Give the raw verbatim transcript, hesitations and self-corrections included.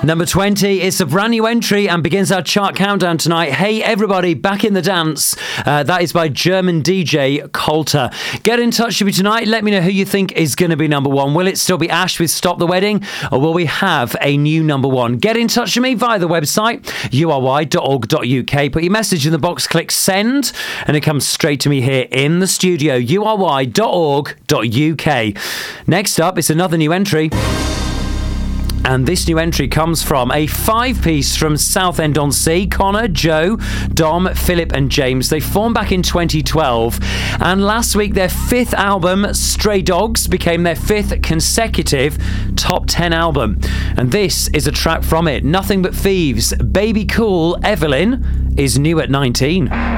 Number twenty, it's a brand new entry and begins our chart countdown tonight. Hey everybody, back in the dance. Uh, that is by German D J Coulter. Get in touch with me tonight. Let me know who you think is going to be number one. Will it still be Ash with Stop the Wedding, or will we have a new number one? Get in touch with me via the website, u r y dot org dot u k. Put your message in the box, click send, and it comes straight to me here in the studio, u r y dot org dot u k. Next up, it's another new entry. And this new entry comes from a five-piece from Southend-on-Sea. Connor, Joe, Dom, Philip and James. They formed back in twenty twelve. And last week, their fifth album, Stray Dogs, became their fifth consecutive top ten album. And this is a track from it. Nothing But Thieves. Baby Cool, Evelyn, is new at nineteen.